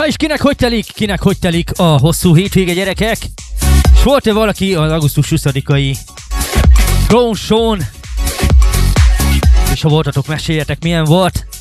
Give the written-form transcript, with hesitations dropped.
Na és kinek hogy telik a hosszú hétvége, gyerekek? És volt-e valaki az augusztus 20-ai Crown Show-n? És ha voltatok, meséljetek, milyen volt?